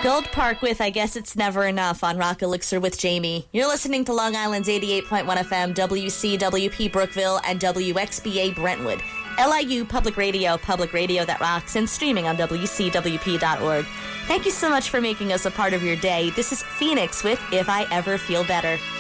Gold Park with I Guess It's Never Enough on Rock Elixir with Jamie. You're listening to Long Island's 88.1 FM, WCWP Brookville, and WXBA Brentwood. LIU Public Radio that rocks, and streaming on WCWP.org. Thank you so much for making us a part of your day. This is Phoenix with If I Ever Feel Better.